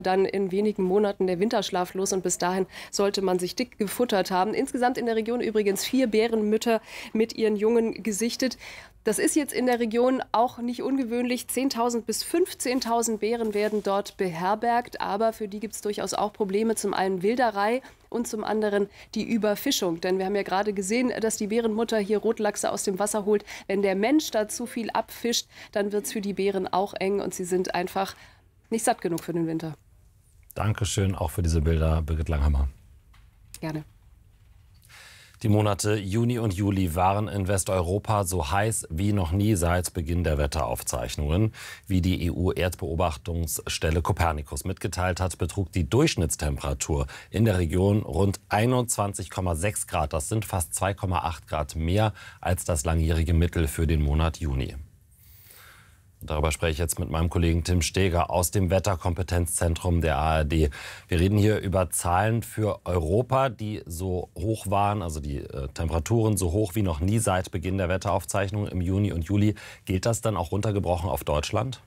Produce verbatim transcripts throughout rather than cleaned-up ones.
dann in wenigen Monaten der Winterschlaf los und bis dahin sollte man sich dick gefuttert haben. Insgesamt in der Region übrigens vier Bärenmütter mit ihren Jungen gesichtet. Das ist jetzt in der Region auch nicht ungewöhnlich. zehntausend bis fünfzehntausend Bären werden dort beherbergt. Aber für die gibt es durchaus auch Probleme. Zum einen Wilderei und zum anderen die Überfischung. Denn wir haben ja gerade gesehen, dass die Bärenmutter hier Rotlachse aus dem Wasser holt. Wenn der Mensch da zu viel abfischt, dann wird es für die Bären auch eng. Und sie sind einfach nicht satt genug für den Winter. Dankeschön auch für diese Bilder, Birgit Langhammer. Gerne. Die Monate Juni und Juli waren in Westeuropa so heiß wie noch nie seit Beginn der Wetteraufzeichnungen. Wie die E U-Erdbeobachtungsstelle Copernicus mitgeteilt hat, betrug die Durchschnittstemperatur in der Region rund einundzwanzig Komma sechs Grad. Das sind fast zwei Komma acht Grad mehr als das langjährige Mittel für den Monat Juni. Darüber spreche ich jetzt mit meinem Kollegen Tim Steger aus dem Wetterkompetenzzentrum der A R D. Wir reden hier über Zahlen für Europa, die so hoch waren, also die äh, Temperaturen so hoch wie noch nie seit Beginn der Wetteraufzeichnung im Juni und Juli. Gilt das dann auch runtergebrochen auf Deutschland?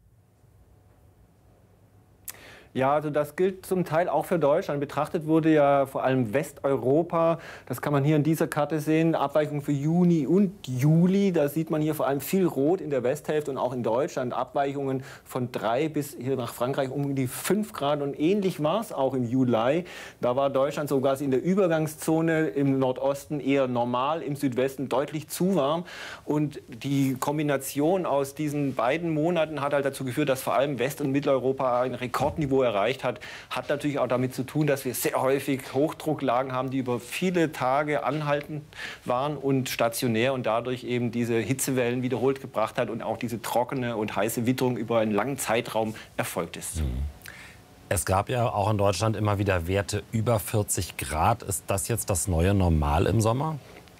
Ja, also das gilt zum Teil auch für Deutschland. Betrachtet wurde ja vor allem Westeuropa. Das kann man hier in dieser Karte sehen. Abweichungen für Juni und Juli. Da sieht man hier vor allem viel Rot in der Westhälfte und auch in Deutschland. Abweichungen von drei bis hier nach Frankreich um die fünf Grad. Und ähnlich war es auch im Juli. Da war Deutschland sogar in der Übergangszone im Nordosten eher normal, im Südwesten deutlich zu warm. Und die Kombination aus diesen beiden Monaten hat halt dazu geführt, dass vor allem West- und Mitteleuropa ein Rekordniveau erreicht hat, hat natürlich auch damit zu tun, dass wir sehr häufig Hochdrucklagen haben, die über viele Tage anhaltend waren und stationär und dadurch eben diese Hitzewellen wiederholt gebracht hat und auch diese trockene und heiße Witterung über einen langen Zeitraum erfolgt ist. Es gab ja auch in Deutschland immer wieder Werte über vierzig Grad. Ist das jetzt das neue Normal im Sommer?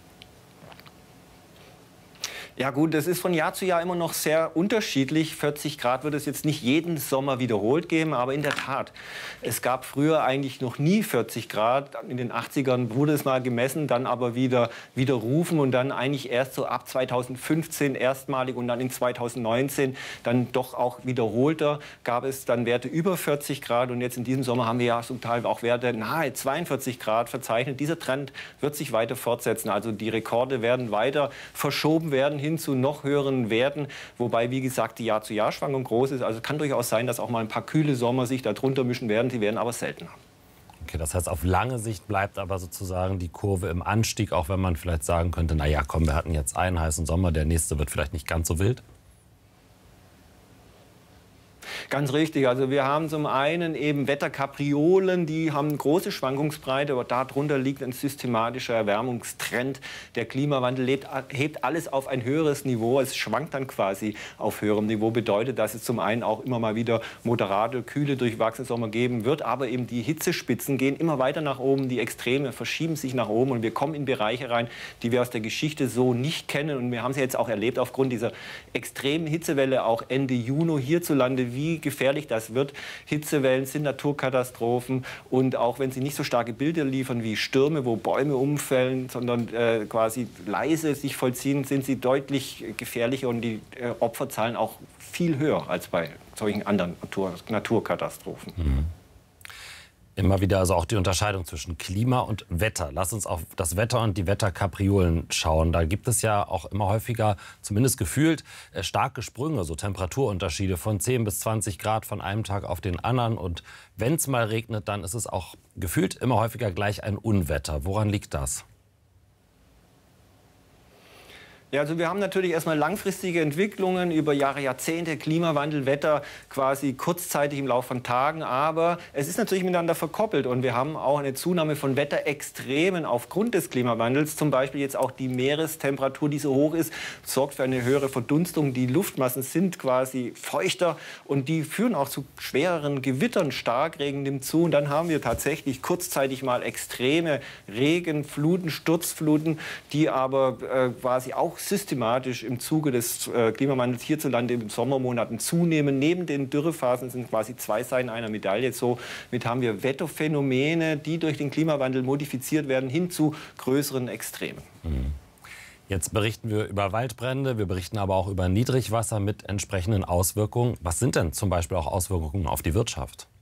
Ja gut, das ist von Jahr zu Jahr immer noch sehr unterschiedlich. vierzig Grad wird es jetzt nicht jeden Sommer wiederholt geben, aber in der Tat, es gab früher eigentlich noch nie vierzig Grad. In den achtzigern wurde es mal gemessen, dann aber wieder widerrufen und dann eigentlich erst so ab zweitausendfünfzehn erstmalig und dann in zweitausendneunzehn dann doch auch wiederholter gab es dann Werte über vierzig Grad und jetzt in diesem Sommer haben wir ja zum Teil auch Werte nahe zweiundvierzig Grad verzeichnet. Dieser Trend wird sich weiter fortsetzen, also die Rekorde werden weiter verschoben werden hin zu noch höheren Werten, wobei, wie gesagt, die Jahr-zu-Jahr-Schwankung groß ist. Also es kann durchaus sein, dass auch mal ein paar kühle Sommer sich darunter mischen werden. Die werden aber seltener. Okay, das heißt, auf lange Sicht bleibt aber sozusagen die Kurve im Anstieg, auch wenn man vielleicht sagen könnte, na ja, komm, wir hatten jetzt einen heißen Sommer, der nächste wird vielleicht nicht ganz so wild. Ganz richtig. Also wir haben zum einen eben Wetterkapriolen, die haben eine große Schwankungsbreite, aber darunter liegt ein systematischer Erwärmungstrend. Der Klimawandel lebt, hebt alles auf ein höheres Niveau. Es schwankt dann quasi auf höherem Niveau. Bedeutet, dass es zum einen auch immer mal wieder moderate, kühle, durchwachsene Sommer geben wird. Aber eben die Hitzespitzen gehen immer weiter nach oben. Die Extreme verschieben sich nach oben und wir kommen in Bereiche rein, die wir aus der Geschichte so nicht kennen. Und wir haben sie jetzt auch erlebt aufgrund dieser extremen Hitzewelle, auch Ende Juni hierzulande, wie gefährlich das wird. Hitzewellen sind Naturkatastrophen und auch wenn sie nicht so starke Bilder liefern wie Stürme, wo Bäume umfällen, sondern äh, quasi leise sich vollziehen, sind sie deutlich gefährlicher und die äh, Opferzahlen auch viel höher als bei solchen anderen Natur Naturkatastrophen. Mhm. Immer wieder also auch die Unterscheidung zwischen Klima und Wetter. Lass uns auf das Wetter und die Wetterkapriolen schauen. Da gibt es ja auch immer häufiger, zumindest gefühlt, starke Sprünge, so Temperaturunterschiede von zehn bis zwanzig Grad von einem Tag auf den anderen. Und wenn es mal regnet, dann ist es auch gefühlt immer häufiger gleich ein Unwetter. Woran liegt das? Ja, also wir haben natürlich erstmal langfristige Entwicklungen über Jahre, Jahrzehnte, Klimawandel, Wetter quasi kurzzeitig im Laufe von Tagen. Aber es ist natürlich miteinander verkoppelt und wir haben auch eine Zunahme von Wetterextremen aufgrund des Klimawandels. Zum Beispiel jetzt auch die Meerestemperatur, die so hoch ist, sorgt für eine höhere Verdunstung. Die Luftmassen sind quasi feuchter und die führen auch zu schwereren Gewittern. Starkregen nimmt zu und dann haben wir tatsächlich kurzzeitig mal extreme Regen, Fluten, Sturzfluten, die aber äh, quasi auch systematisch im Zuge des äh, Klimawandels hierzulande in Sommermonaten zunehmen. Neben den Dürrephasen sind quasi zwei Seiten einer Medaille. Somit haben wir Wetterphänomene, die durch den Klimawandel modifiziert werden, hin zu größeren Extremen. Mhm. Jetzt berichten wir über Waldbrände, wir berichten aber auch über Niedrigwasser mit entsprechenden Auswirkungen. Was sind denn zum Beispiel auch Auswirkungen auf die Wirtschaft?